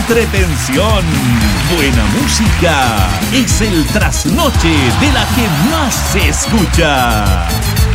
entretención, buena música. Es el trasnoche de la que más se escucha.